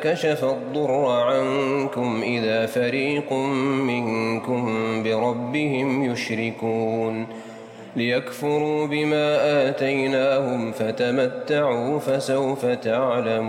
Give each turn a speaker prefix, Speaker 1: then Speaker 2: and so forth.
Speaker 1: كشف الضر عنكم إذا فريق منكم بربهم يشركون ليكفروا بما آتيناهم فتمتعوا فسوف تعلمون